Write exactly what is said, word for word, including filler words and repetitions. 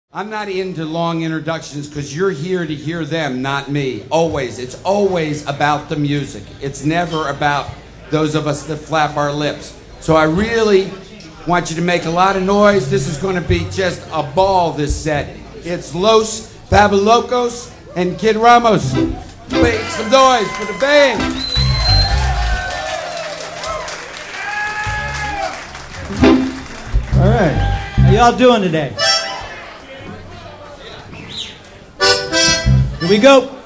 I'm not into long introductions because you're here to hear them, not me. Always. It's always about the music. It's never about those of us that flap our lips. So I really want you to make a lot of noise. This is going to be just a ball, this set. It's Los Fabulosos and Kid Ramos. Make some noise for the band. All right. How y'all doing today? Here we go.